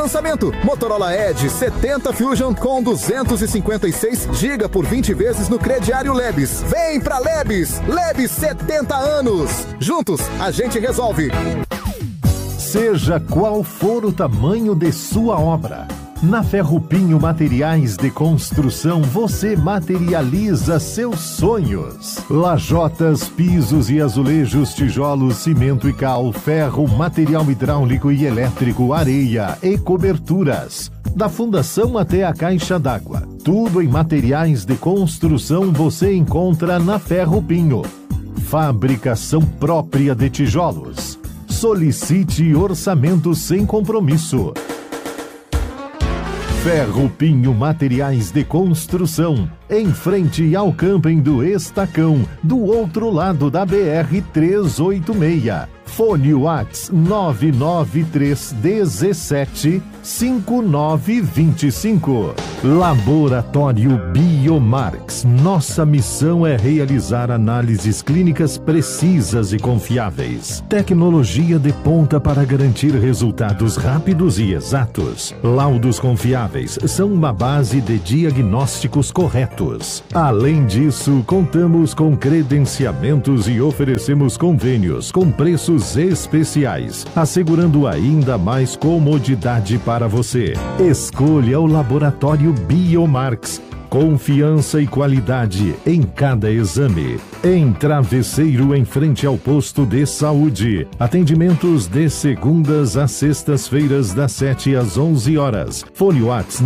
lançamento, Motorola Edge 70 Fusion com 256 GB por 20 vezes no crediário Lebes. Vem pra Lebes! Lebes 70 anos! Juntos, a gente resolve! Seja qual for o tamanho de sua obra, na Ferrupinho Materiais de Construção você materializa seus sonhos. Lajotas, pisos e azulejos, tijolos, cimento e cal, ferro, material hidráulico e elétrico, areia e coberturas. Da fundação até a caixa d'água. Tudo em materiais de construção você encontra na Ferrupinho. Fabricação própria de tijolos. Solicite orçamento sem compromisso. Ferrupinho Materiais de Construção, em frente ao camping do Estacão, do outro lado da BR-386. Fone Whats 993175925. Laboratório Biomarx. Nossa missão é realizar análises clínicas precisas e confiáveis. Tecnologia de ponta para garantir resultados rápidos e exatos. Laudos confiáveis são uma base de diagnósticos corretos. Além disso, contamos com credenciamentos e oferecemos convênios com preços especiais, assegurando ainda mais comodidade para você. Escolha o Laboratório Biomarx. Confiança e qualidade em cada exame. Em Travesseiro, em frente ao posto de saúde. Atendimentos de segundas a sextas-feiras, das 7 às 11 horas. Fone Whats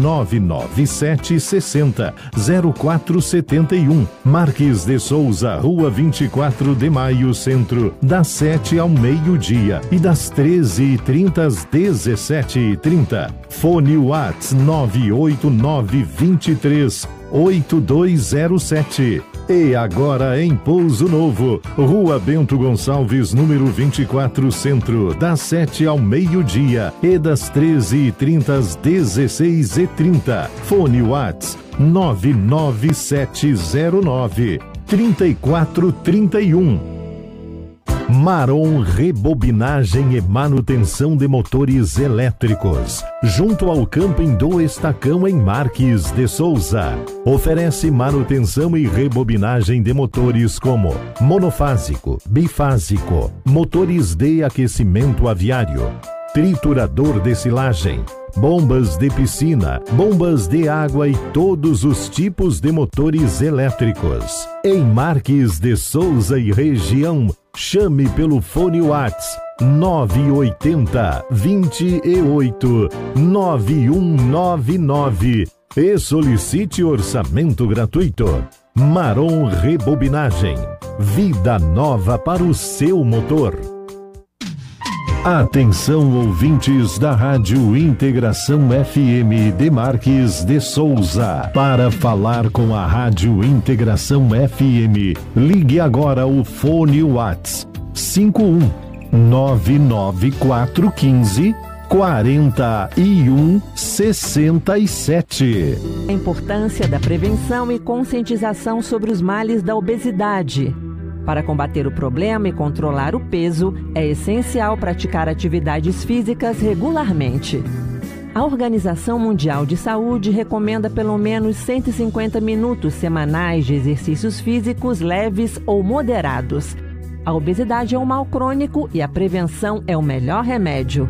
997600471. Marques de Souza, Rua 24 de Maio, Centro, das 7 ao meio-dia e das 13h30 às 17h30. Fone Whats 989238207. E agora em Pouso Novo, Rua Bento Gonçalves, número 24, Centro, das 7 ao meio-dia e das 13h30 às 16h30. Fone Whats 99709-3431. Marom Rebobinagem e Manutenção de Motores Elétricos, junto ao camping do Estacão, em Marques de Souza. Oferece manutenção e rebobinagem de motores como monofásico, bifásico, motores de aquecimento aviário, triturador de silagem, bombas de piscina, bombas de água e todos os tipos de motores elétricos. Em Marques de Souza e região, chame pelo fone Whats 980-28-9199 e solicite orçamento gratuito. Marom Rebobinagem. Vida nova para o seu motor. Atenção, ouvintes da Rádio Integração FM de Marques de Souza. Para falar com a Rádio Integração FM, ligue agora o fone Whats 51-99415-4167. A importância da prevenção e conscientização sobre os males da obesidade. Para combater o problema e controlar o peso, é essencial praticar atividades físicas regularmente. A Organização Mundial de Saúde recomenda pelo menos 150 minutos semanais de exercícios físicos leves ou moderados. A obesidade é um mal crônico e a prevenção é o melhor remédio.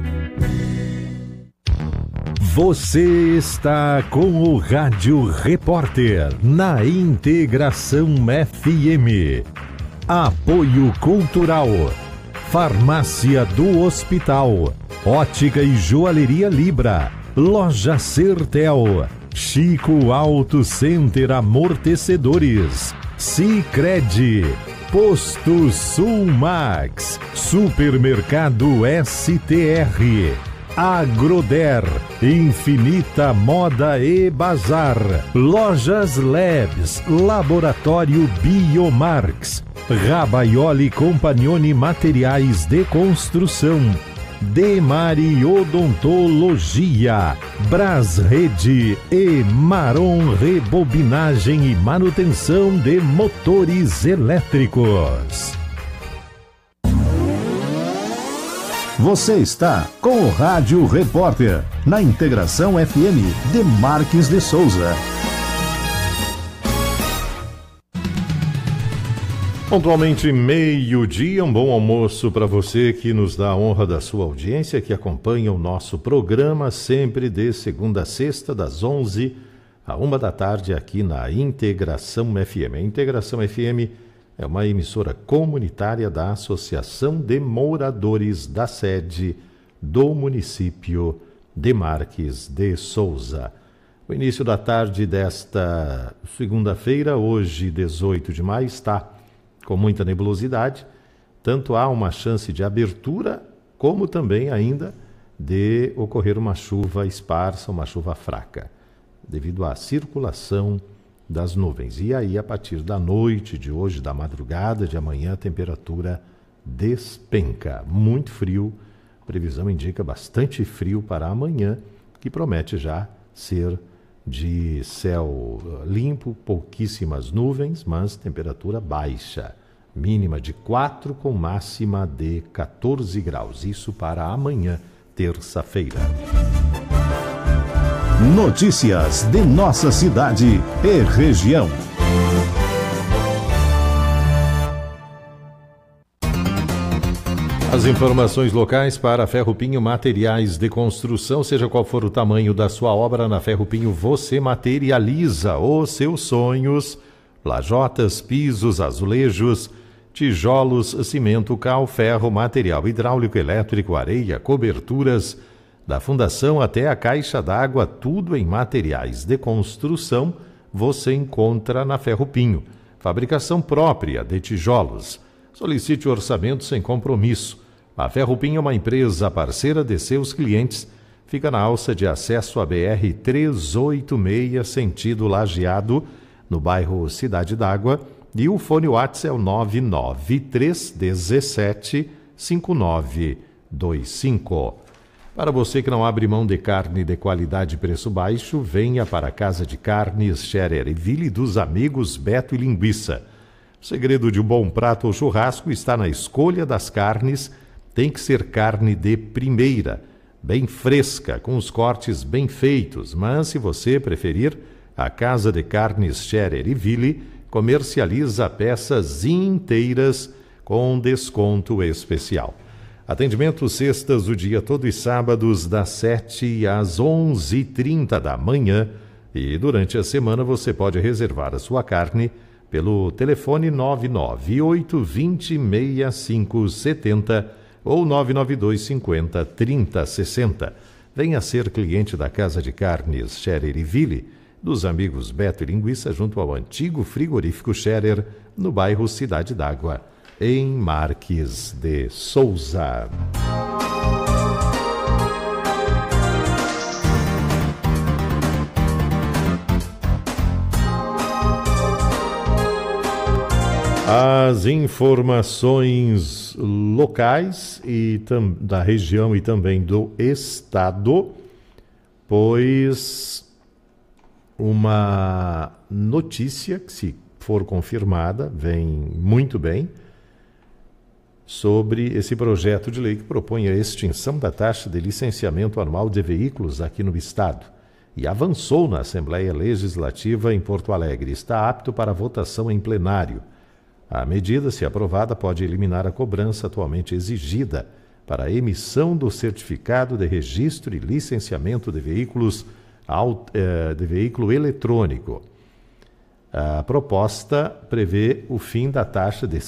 Você está com o Rádio Repórter na Integração FM. Apoio Cultural, Farmácia do Hospital, Ótica e Joalheria Libra, Loja Sertel, Chico Auto Center Amortecedores, Sicredi, Posto Sulmax, Supermercado STR, Agroder, Infinita Moda e Bazar, Lojas Labs, Laboratório Biomarx, Rabaioli Compagnoni Materiais de Construção, Demari Odontologia, Brasrede e Marom Rebobinagem e Manutenção de Motores Elétricos. Você está com o Rádio Repórter, na Integração FM de Marques de Souza. Pontualmente meio-dia, um bom almoço para você que nos dá a honra da sua audiência, que acompanha o nosso programa sempre de segunda a sexta, das 11 à 1 da tarde, aqui na Integração FM. A Integração FM é uma emissora comunitária da Associação de Moradores da sede do município de Marques de Souza. O início da tarde desta segunda-feira, hoje 18 de maio, está com muita nebulosidade, tanto há uma chance de abertura, como também ainda de ocorrer uma chuva esparsa, uma chuva fraca, devido à circulação das nuvens. E aí, a partir da noite de hoje, da madrugada de amanhã, a temperatura despenca. Muito frio, a previsão indica bastante frio para amanhã, que promete já ser de céu limpo, pouquíssimas nuvens, mas temperatura baixa, mínima de 4 com máxima de 14 graus. Isso para amanhã, terça-feira. Notícias de nossa cidade e região. As informações locais para Ferro Pinho Materiais de Construção. Seja qual for o tamanho da sua obra, na Ferro Pinho você materializa os seus sonhos. Lajotas, pisos, azulejos, tijolos, cimento, cal, ferro, material hidráulico, elétrico, areia, coberturas, da fundação até a caixa d'água, tudo em materiais de construção você encontra na Ferro Pinho. Fabricação própria de tijolos. Solicite o orçamento sem compromisso. A Ferro Pinho é uma empresa parceira de seus clientes. Fica na alça de acesso à BR-386, sentido Lajeado, no bairro Cidade d'Água. E o fone WhatsApp é o 993 17 5925. Para você que não abre mão de carne de qualidade e preço baixo, venha para a Casa de Carnes Scherer e Ville dos amigos Beto e Linguiça. O segredo de um bom prato ou churrasco está na escolha das carnes. Tem que ser carne de primeira, bem fresca, com os cortes bem feitos. Mas, se você preferir, a Casa de Carnes Scherer e Ville comercializa peças inteiras com desconto especial. Atendimento sextas o dia todo e sábados das 7 às 11h30 da manhã. E durante a semana você pode reservar a sua carne pelo telefone 998206570 ou 992503060. Venha ser cliente da Casa de Carnes Scherer e Ville, dos amigos Beto e Linguiça, junto ao antigo frigorífico Scherer, no bairro Cidade d'Água, em Marques de Souza. As informações locais e da região e também do estado, pois uma notícia que, se for confirmada, vem muito bem, sobre esse projeto de lei que propõe a extinção da taxa de licenciamento anual de veículos aqui no estado. E avançou na Assembleia Legislativa em Porto Alegre. Está apto para votação em plenário. A medida, se aprovada, pode eliminar a cobrança atualmente exigida para a emissão do certificado de registro e licenciamento de veículos de veículo eletrônico. A proposta prevê o fim da taxa de R$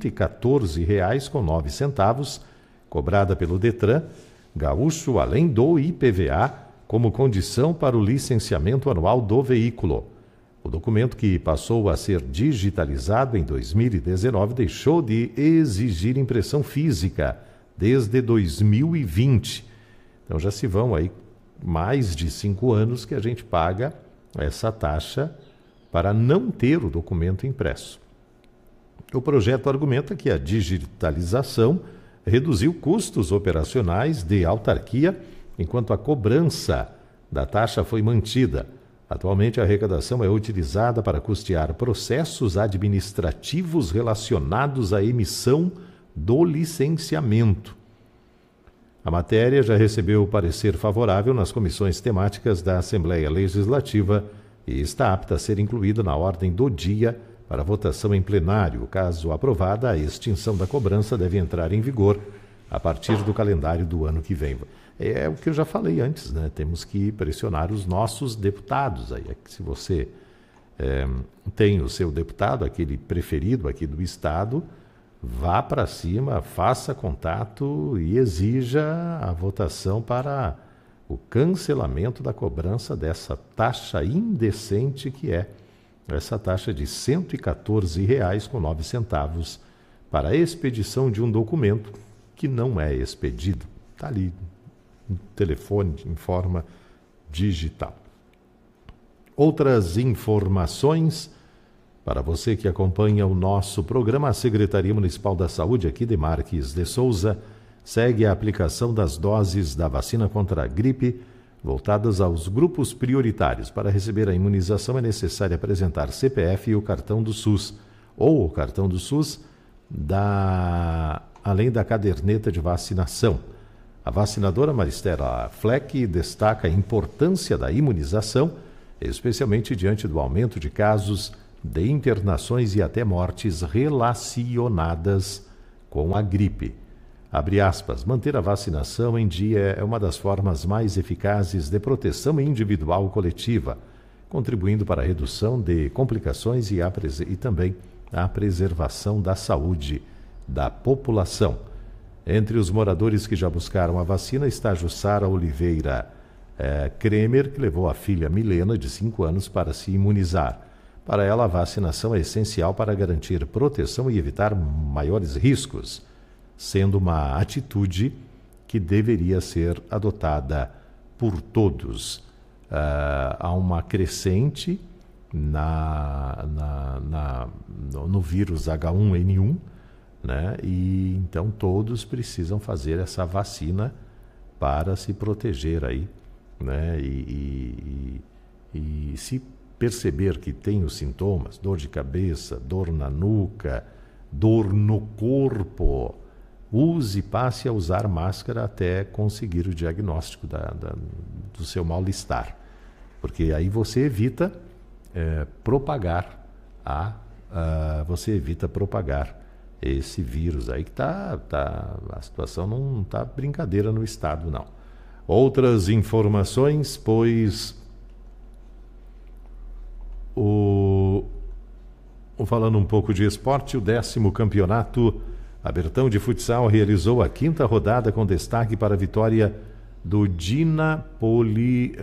114,09, cobrada pelo Detran Gaúcho, além do IPVA, como condição para o licenciamento anual do veículo. O documento, que passou a ser digitalizado em 2019, deixou de exigir impressão física desde 2020. Então já se vão aí mais de 5 anos que a gente paga essa taxa para não ter o documento impresso. O projeto argumenta que a digitalização reduziu custos operacionais de autarquia, enquanto a cobrança da taxa foi mantida. Atualmente, a arrecadação é utilizada para custear processos administrativos relacionados à emissão do licenciamento. A matéria já recebeu o parecer favorável nas comissões temáticas da Assembleia Legislativa e está apta a ser incluída na ordem do dia para votação em plenário. Caso aprovada, a extinção da cobrança deve entrar em vigor a partir do calendário do ano que vem. É o que eu já falei antes, né? Temos que pressionar os nossos deputados. Aí, se você tem o seu deputado, aquele preferido aqui do Estado, vá para cima, faça contato e exija a votação para o cancelamento da cobrança dessa taxa indecente que é essa taxa de R$ 114,09 para a expedição de um documento que não é expedido. Está ali no telefone em forma digital. Outras informações para você que acompanha o nosso programa. A Secretaria Municipal da Saúde aqui de Marques de Souza segue a aplicação das doses da vacina contra a gripe voltadas aos grupos prioritários. Para receber a imunização é necessário apresentar CPF e o cartão do SUS, ou o cartão do SUS, além da caderneta de vacinação. A vacinadora Maristela Fleck destaca a importância da imunização, especialmente diante do aumento de casos de internações e até mortes relacionadas com a gripe. Abre aspas, manter a vacinação em dia é uma das formas mais eficazes de proteção individual coletiva, contribuindo para a redução de complicações e também a preservação da saúde da população. Entre os moradores que já buscaram a vacina está Jussara Oliveira Kremer, que levou a filha Milena, de 5 anos, para se imunizar. Para ela, a vacinação é essencial para garantir proteção e evitar maiores riscos, sendo uma atitude que deveria ser adotada por todos. Há uma crescente no vírus H1N1, né? E então todos precisam fazer essa vacina para se proteger aí, né? E se perceber que tem os sintomas, dor de cabeça, dor na nuca, dor no corpo, passe a usar máscara até conseguir o diagnóstico do seu mal-estar. Porque aí você evita propagar esse vírus aí que a situação não está brincadeira no estado, não. Outras informações, pois falando um pouco de esporte, o 10º campeonato Abertão de Futsal realizou a 5ª rodada com destaque para a vitória do Dinapoli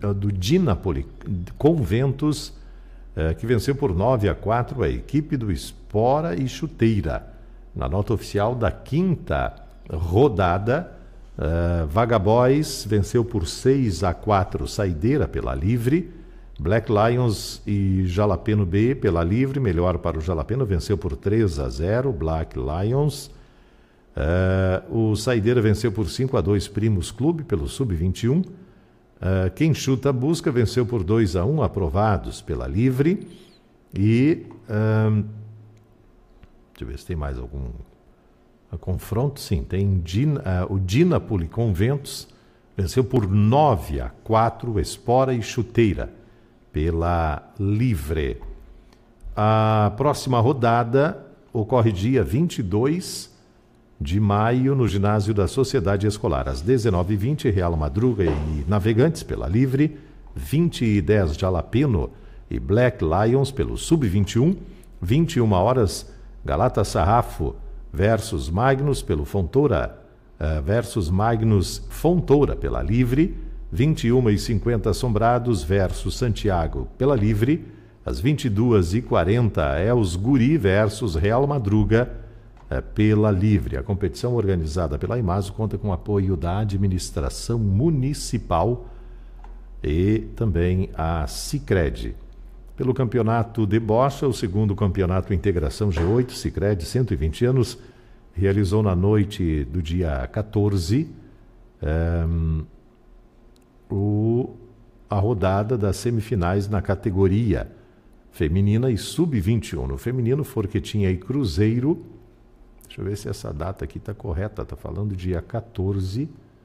Conventos, que venceu por 9-4 a equipe do Espora e Chuteira. Na nota oficial da 5ª rodada, Vagaboys venceu por 6-4 Saideira pela Livre, Black Lions e Jalapeno B pela Livre, melhor para o Jalapeno, venceu por 3-0 Black Lions. O Saideira venceu por 5-2 Primos Clube pelo Sub-21. Quem Chuta Busca venceu por 2-1 Aprovados pela Livre. E deixa eu ver se tem mais algum confronto. Sim, tem o Dinapoli Conventos venceu por 9-4 Espora e Chuteira pela Livre. A próxima rodada ocorre dia 22 de maio no ginásio da Sociedade Escolar. Às 19h20, Real Madruga e Navegantes pela Livre, 20h10 Jalapeno e Black Lions pelo Sub-21, 21 horas Galata Sarrafo versus Magnus pelo Fontoura, versus Magnus Fontoura pela Livre, 21h50 Assombrados versus Santiago pela Livre, às 22h40 é os Guri versus Real Madruga pela Livre. A competição organizada pela Imaso conta com o apoio da administração municipal e também a Sicredi. Pelo campeonato de bocha, o 2º campeonato Integração G8, Sicredi, 120 anos, realizou na noite do dia 14 a rodada das semifinais na categoria feminina e sub-21. No feminino, Forquetinha e Cruzeiro. Deixa eu ver se essa data aqui está correta. Está falando dia 14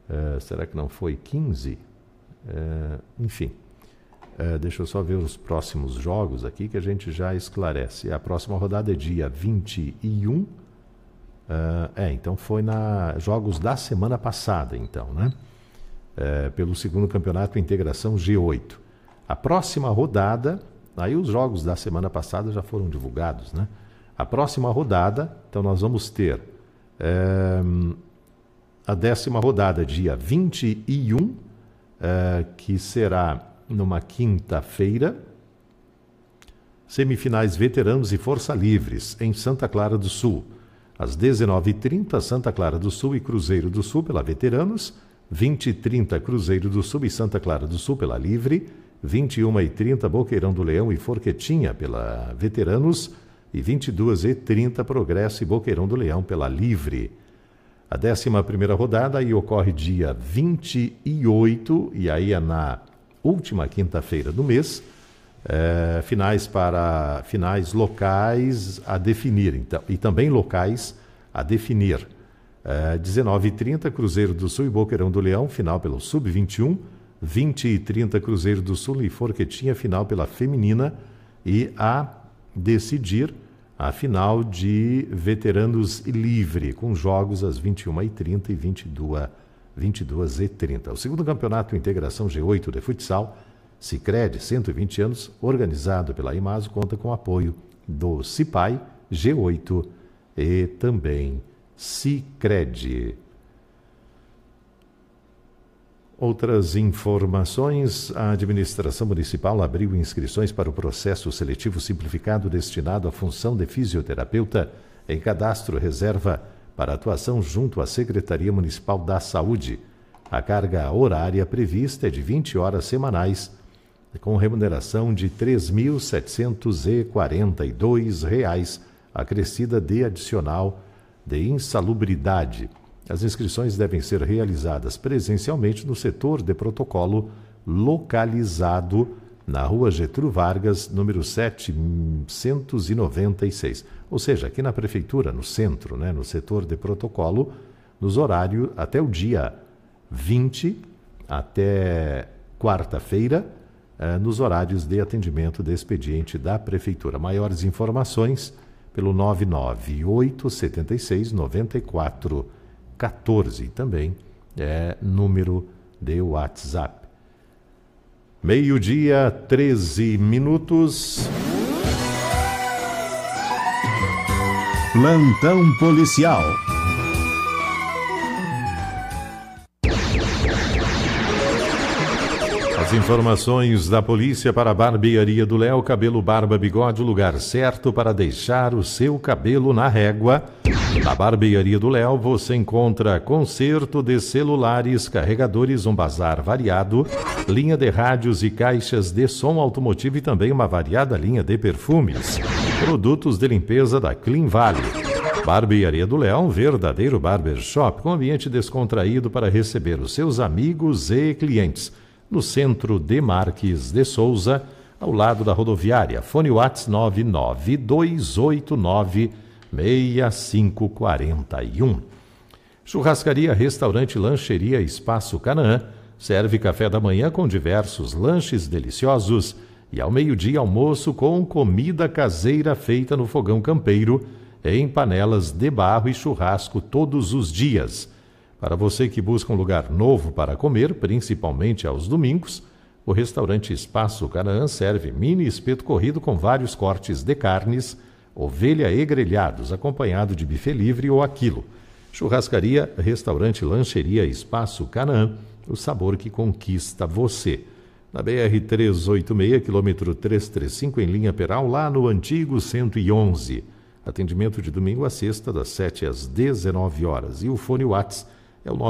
Será que não foi 15? Enfim, deixa eu só ver os próximos jogos aqui que a gente já esclarece. A próxima rodada é dia 21. Então foi jogos da semana passada, então, né? Pelo segundo campeonato Integração G8. A próxima rodada, aí os jogos da semana passada já foram divulgados, né? A próxima rodada, então nós vamos ter a 10ª rodada, dia 21, que será numa quinta-feira, semifinais Veteranos e Força Livres, em Santa Clara do Sul. Às 19h30, Santa Clara do Sul e Cruzeiro do Sul pela Veteranos, 20h30, Cruzeiro do Sul e Santa Clara do Sul pela Livre, 21h30, Boqueirão do Leão e Forquetinha pela Veteranos, e 22h30, Progresso e Boqueirão do Leão pela Livre. A 11ª rodada aí ocorre dia 28, e aí é na última quinta-feira do mês, finais locais a definir, então, e também locais a definir. 19h30, Cruzeiro do Sul e Boqueirão do Leão, final pelo Sub-21, 20h30, Cruzeiro do Sul e Forquetinha, final pela Feminina, e a decidir a final de Veteranos e Livre, com jogos às 21h30 e 22h30. O segundo campeonato Integração G8 de futsal, Sicredi, 120 anos, organizado pela Imaso, conta com apoio do Cipai, G8 e também Sicredi. Outras informações: a administração municipal abriu inscrições para o processo seletivo simplificado destinado à função de fisioterapeuta em cadastro reserva para atuação junto à Secretaria Municipal da Saúde. A carga horária prevista é de 20 horas semanais, com remuneração de R$ 3.742, acrescida de adicional de insalubridade. As inscrições devem ser realizadas presencialmente no setor de protocolo, localizado na Rua Getúlio Vargas, número 796. Ou seja, aqui na Prefeitura, no centro, né, no setor de protocolo, nos horários até o dia 20, até quarta-feira, nos horários de atendimento de expediente da Prefeitura. Maiores informações pelo 998769414, também é número de WhatsApp. 12:13. Plantão policial. As informações da polícia para a Barbearia do Léo, cabelo, barba, bigode, o lugar certo para deixar o seu cabelo na régua. Na Barbearia do Léo você encontra conserto de celulares, carregadores, um bazar variado, linha de rádios e caixas de som automotivo e também uma variada linha de perfumes. Produtos de limpeza da Clean Valley. Barbearia do Léo, um verdadeiro barbershop com ambiente descontraído para receber os seus amigos e clientes. No centro de Marques de Souza, ao lado da rodoviária. Fone WhatsApp 992896541. Churrascaria, restaurante, lancheria, Espaço Canaã. Serve café da manhã com diversos lanches deliciosos. E ao meio-dia, almoço com comida caseira feita no fogão campeiro, em panelas de barro e churrasco todos os dias. Para você que busca um lugar novo para comer, principalmente aos domingos, o restaurante Espaço Canaã serve mini espeto corrido com vários cortes de carnes, ovelha e grelhados, acompanhado de buffet livre ou a quilo. Churrascaria, restaurante, lancheria Espaço Canaã, o sabor que conquista você. Na BR-386, quilômetro 335, em linha Peral, lá no antigo 111. Atendimento de domingo a sexta, das 7 às 19 horas. E o fone WhatsApp é o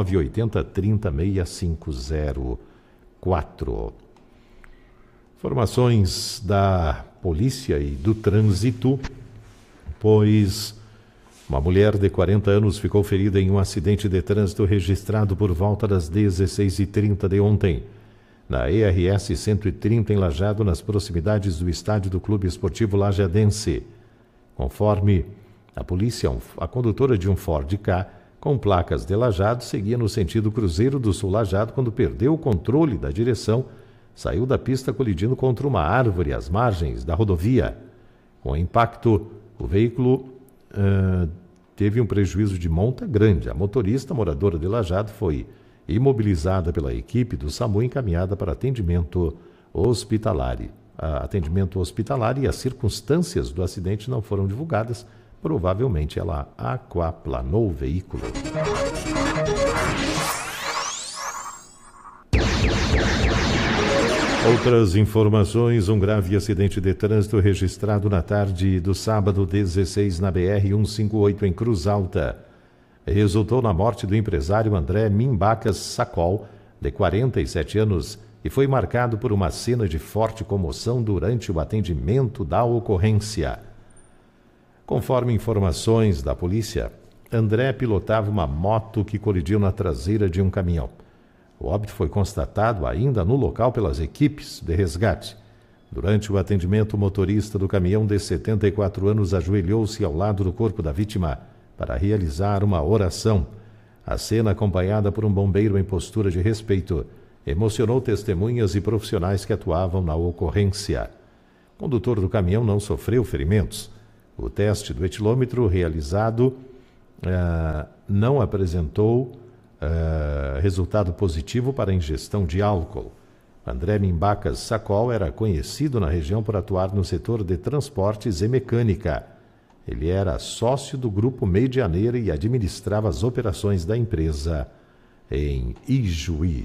980-30-6504. Informações da polícia e do trânsito, pois uma mulher de 40 anos ficou ferida em um acidente de trânsito registrado por volta das 16h30 de ontem, na ERS 130 em Lajeado, nas proximidades do estádio do Clube Esportivo Lajadense. Conforme a polícia, a condutora de um Ford Ka com placas de Lajeado, seguia no sentido Cruzeiro do Sul Lajeado quando perdeu o controle da direção, saiu da pista colidindo contra uma árvore às margens da rodovia. Com o impacto, o veículo teve um prejuízo de monta grande. A motorista, moradora de Lajeado, foi imobilizada pela equipe do SAMU e encaminhada para atendimento hospitalar. E as circunstâncias do acidente não foram divulgadas. Provavelmente ela aquaplanou o veículo. Outras informações: um grave acidente de trânsito registrado na tarde do sábado 16 na BR-158 em Cruz Alta. Resultou na morte do empresário André Mimbacas Sacol, de 47 anos, e foi marcado por uma cena de forte comoção durante o atendimento da ocorrência. Conforme informações da polícia, André pilotava uma moto que colidiu na traseira de um caminhão. O óbito foi constatado ainda no local pelas equipes de resgate. Durante o atendimento, o motorista do caminhão de 74 anos ajoelhou-se ao lado do corpo da vítima para realizar uma oração. A cena, acompanhada por um bombeiro em postura de respeito, emocionou testemunhas e profissionais que atuavam na ocorrência. O condutor do caminhão não sofreu ferimentos. O teste do etilômetro realizado não apresentou resultado positivo para a ingestão de álcool. André Mimbacas Sacol era conhecido na região por atuar no setor de transportes e mecânica. Ele era sócio do Grupo Medianeira e administrava as operações da empresa em Ijuí.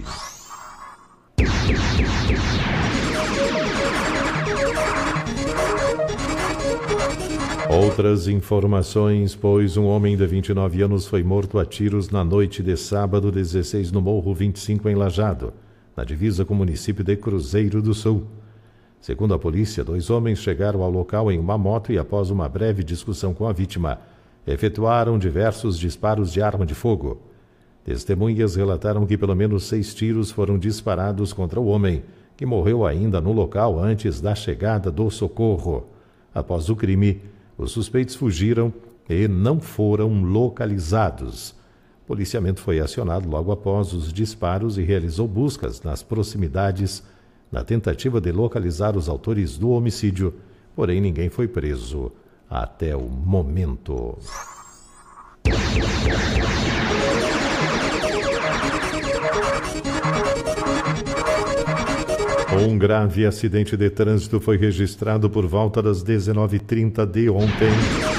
Outras informações, pois um homem de 29 anos foi morto a tiros na noite de sábado 16 no Morro 25 em Lajeado, na divisa com o município de Cruzeiro do Sul. Segundo a polícia, 2 homens chegaram ao local em uma moto e, após uma breve discussão com a vítima, efetuaram diversos disparos de arma de fogo. Testemunhas relataram que pelo menos 6 tiros foram disparados contra o homem, que morreu ainda no local antes da chegada do socorro. Após o crime, os suspeitos fugiram e não foram localizados. O policiamento foi acionado logo após os disparos e realizou buscas nas proximidades na tentativa de localizar os autores do homicídio, porém ninguém foi preso até o momento. Um grave acidente de trânsito foi registrado por volta das 19h30 de ontem.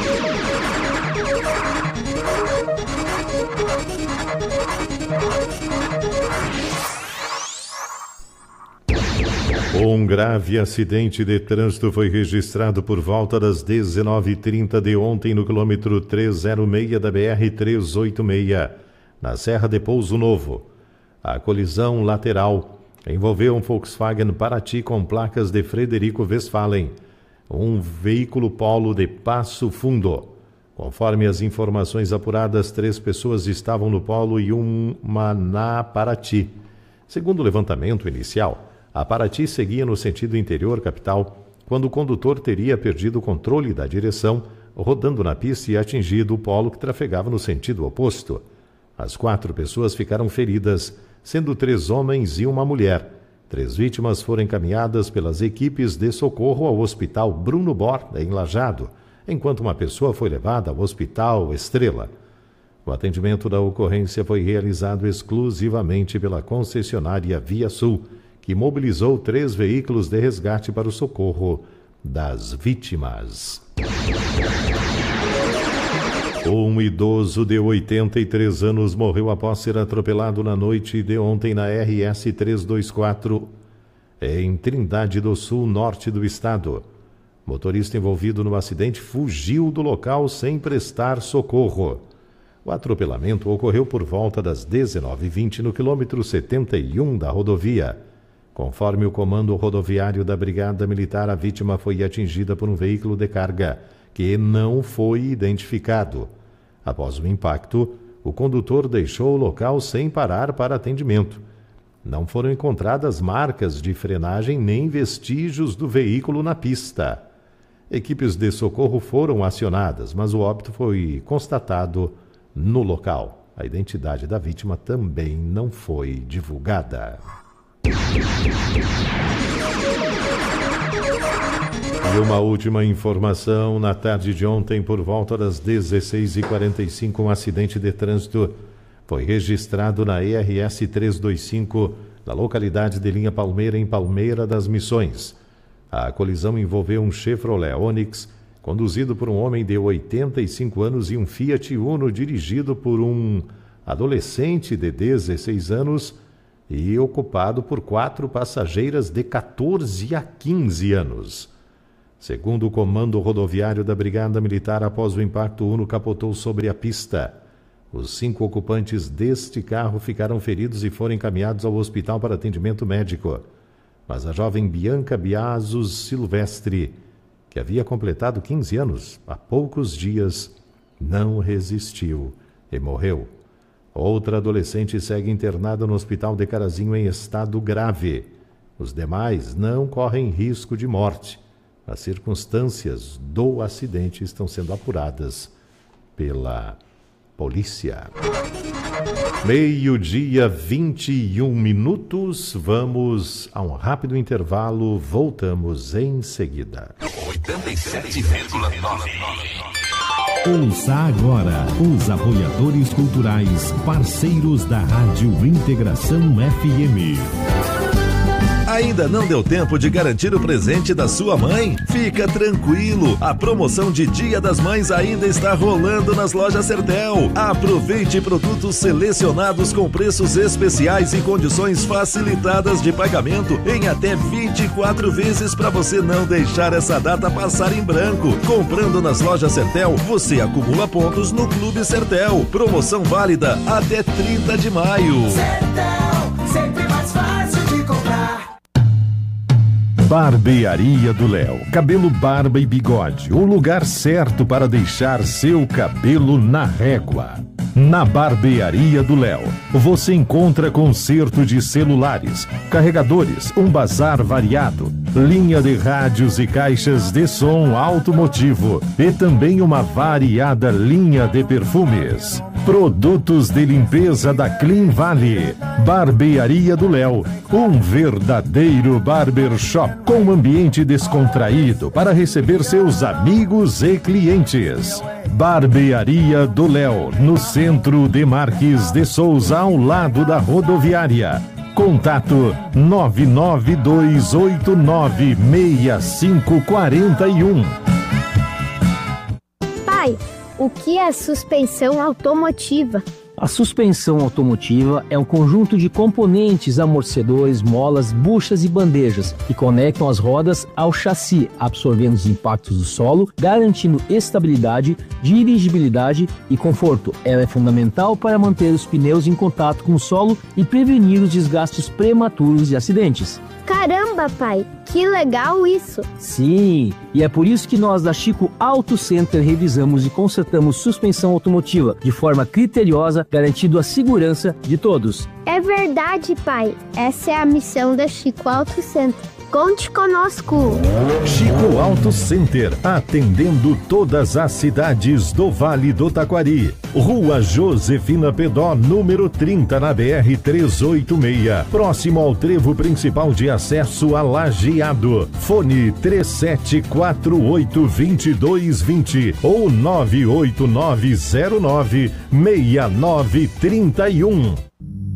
Um grave acidente de trânsito foi registrado por volta das 19h30 de ontem no quilômetro 306 da BR-386, na Serra de Pouso Novo. A colisão lateral envolveu um Volkswagen Paraty com placas de Frederico Westphalen, um veículo Polo de Passo Fundo. Conforme as informações apuradas, 3 pessoas estavam no Polo e uma na Paraty. Segundo o levantamento inicial, a Paraty seguia no sentido interior capital, quando o condutor teria perdido o controle da direção, rodando na pista e atingido o Polo que trafegava no sentido oposto. As 4 pessoas ficaram feridas, sendo 3 homens e uma mulher. 3 vítimas foram encaminhadas pelas equipes de socorro ao Hospital Bruno Borda, em Lajeado, enquanto uma pessoa foi levada ao Hospital Estrela. O atendimento da ocorrência foi realizado exclusivamente pela concessionária Via Sul, que mobilizou 3 veículos de resgate para o socorro das vítimas. Um idoso de 83 anos morreu após ser atropelado na noite de ontem na RS 324, em Trindade do Sul, norte do estado. O motorista envolvido no acidente fugiu do local sem prestar socorro. O atropelamento ocorreu por volta das 19h20 no quilômetro 71 da rodovia. Conforme o comando rodoviário da Brigada Militar, a vítima foi atingida por um veículo de carga, que não foi identificado. Após o impacto, o condutor deixou o local sem parar para atendimento. Não foram encontradas marcas de frenagem nem vestígios do veículo na pista. Equipes de socorro foram acionadas, mas o óbito foi constatado no local. A identidade da vítima também não foi divulgada. E uma última informação: na tarde de ontem, por volta das 16h45, um acidente de trânsito foi registrado na ERS 325, na localidade de Linha Palmeira, em Palmeira das Missões. A colisão envolveu um Chevrolet Onix, conduzido por um homem de 85 anos, e um Fiat Uno, dirigido por um adolescente de 16 anos e ocupado por 4 passageiras de 14 a 15 anos. Segundo o comando rodoviário da Brigada Militar, após o impacto, o Uno capotou sobre a pista. Os 5 ocupantes deste carro ficaram feridos e foram encaminhados ao hospital para atendimento médico. Mas a jovem Bianca Biazos Silvestre, que havia completado 15 anos há poucos dias, não resistiu e morreu. Outra adolescente segue internada no hospital de Carazinho em estado grave. Os demais não correm risco de morte. As circunstâncias do acidente estão sendo apuradas pela polícia. 12h, 21 minutos. Vamos a um rápido intervalo. Voltamos em seguida. 87,9. Ouça agora os apoiadores culturais, parceiros da Rádio Integração FM. Ainda não deu tempo de garantir o presente da sua mãe? Fica tranquilo, a promoção de Dia das Mães ainda está rolando nas lojas Sertel. Aproveite produtos selecionados com preços especiais e condições facilitadas de pagamento em até 24 vezes para você não deixar essa data passar em branco. Comprando nas lojas Sertel, você acumula pontos no Clube Sertel. Promoção válida até 30 de maio. Sertel, sempre mais fácil de comprar. Barbearia do Léo. Cabelo, barba e bigode. O lugar certo para deixar seu cabelo na régua. Na Barbearia do Léo, você encontra conserto de celulares, carregadores, um bazar variado, linha de rádios e caixas de som automotivo e também uma variada linha de perfumes. Produtos de limpeza da Clean Valley. Barbearia do Léo, um verdadeiro barbershop com ambiente descontraído para receber seus amigos e clientes. Barbearia do Léo, no centro de Marques de Souza, ao lado da rodoviária. Contato 992896541. Pai, o que é suspensão automotiva? A suspensão automotiva é um conjunto de componentes, amortecedores, molas, buchas e bandejas que conectam as rodas ao chassi, absorvendo os impactos do solo, garantindo estabilidade, dirigibilidade e conforto. Ela é fundamental para manter os pneus em contato com o solo e prevenir os desgastes prematuros de acidentes. Caramba, pai, que legal isso! Sim, e é por isso que nós da Chico Auto Center revisamos e consertamos suspensão automotiva de forma criteriosa, garantindo a segurança de todos. É verdade, pai. Essa é a missão da Chico Auto Center. Conte conosco. Chico Auto Center, atendendo todas as cidades do Vale do Taquari. Rua Josefina Pedó, número 30, na BR-386, próximo ao trevo principal de acesso a Lajeado. Fone 3748-2220 ou 98909-6931.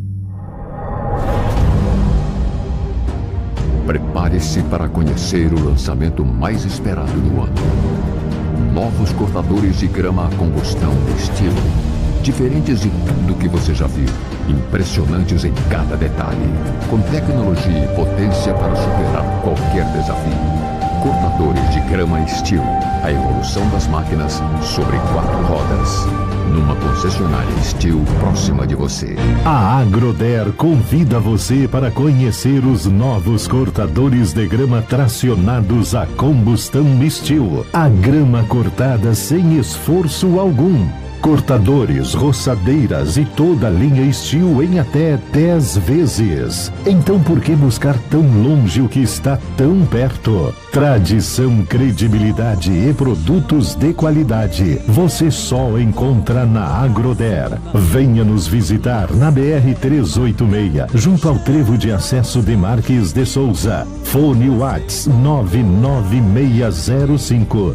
Prepare-se para conhecer o lançamento mais esperado do ano. Novos cortadores de grama a combustão de estilo. Diferentes de tudo que você já viu. Impressionantes em cada detalhe. Com tecnologia e potência para superar qualquer desafio. Cortadores de grama Steel. A evolução das máquinas sobre 4 rodas. Numa concessionária Steel próxima de você. A Agroder convida você para conhecer os novos cortadores de grama tracionados a combustão Steel. A grama cortada sem esforço algum. Cortadores, roçadeiras e toda a linha Steel em até 10 vezes. Então por que buscar tão longe o que está tão perto? Tradição, credibilidade e produtos de qualidade você só encontra na Agroder. Venha nos visitar na BR-386, junto ao trevo de acesso de Marques de Souza. Fone Whats 99605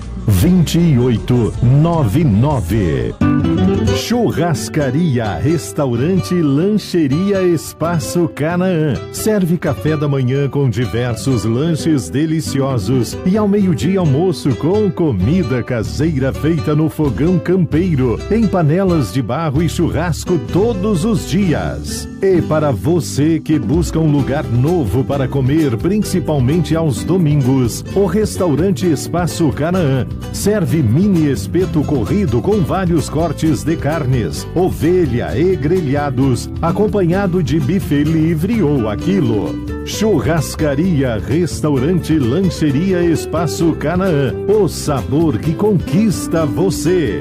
2899. Churrascaria, restaurante e lancheria Espaço Canaã. Serve café da manhã com diversos lanches deliciosos e ao meio-dia almoço com comida caseira feita no fogão campeiro, em panelas de barro e churrasco todos os dias. E para você que busca um lugar novo para comer, principalmente aos domingos, o restaurante Espaço Canaã serve mini espeto corrido com vários cortes de carnes, ovelha e grelhados, acompanhado de buffet livre ou a quilo. Churrascaria, restaurante, lancheria Espaço Canaã. O sabor que conquista você.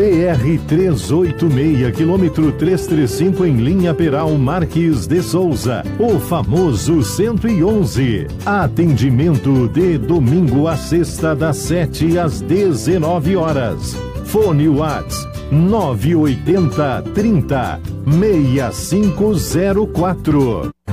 BR-386, quilômetro 335 em linha Peral Marques de Souza. O famoso 111. Atendimento de domingo a sexta das 7 às 19 horas. Fone Whats 980 30 6504.